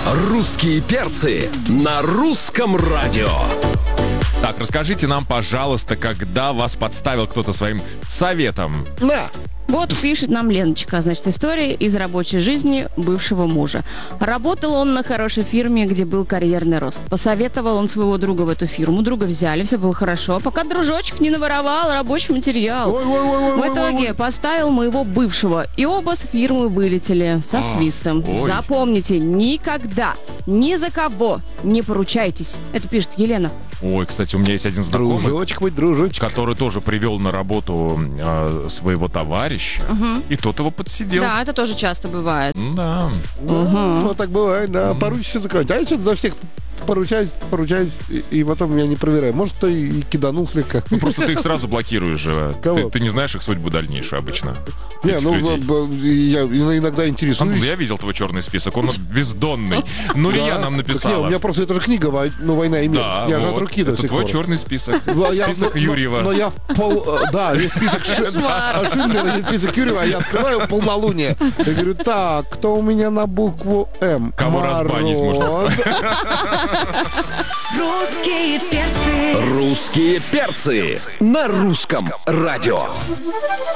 Русские перцы на русском радио. Так, расскажите нам, пожалуйста, когда вас подставил кто-то своим советом. На! Вот пишет нам Леночка, значит, история из рабочей жизни бывшего мужа. Работал он на хорошей фирме, где был карьерный рост. Посоветовал он своего друга в эту фирму, друга взяли, все было хорошо, пока дружочек не наворовал рабочий материал. В итоге поставил моего бывшего, и оба с фирмы вылетели со свистом. ой. Запомните, никогда, ни за кого не поручайтесь. Это пишет Елена. Ой, кстати, у меня есть один знакомый, Дружочек мой, дружочек. который тоже привел на работу своего товарища, и тот его подсидел. Да, это тоже часто бывает. Да. Ну, так бывает, да. Поручишься закрывать. А я что-то за всех поручаюсь, и потом меня не проверяю. Может, кто и киданул слегка. Ну, просто ты их сразу блокируешь же. Кого? Ты не знаешь их судьбу дальнейшую обычно. Не, этих ну, людей. я иногда интересуюсь. Я видел твой черный список, он бездонный. Нурия Да. нам Так не, у написала. меня просто это же книга «Война и мир». Да, Я же от вот. руки до Это сих твой пор. черный список. Я- Список но- Юрьева. Но я да, есть список Шиндлера, есть список Юрьева, а я открываю полнолуние. Я говорю, так, кто у меня на букву М? Кого разбанить можно? Мороз. Русские перцы. Русские перцы на русском радио.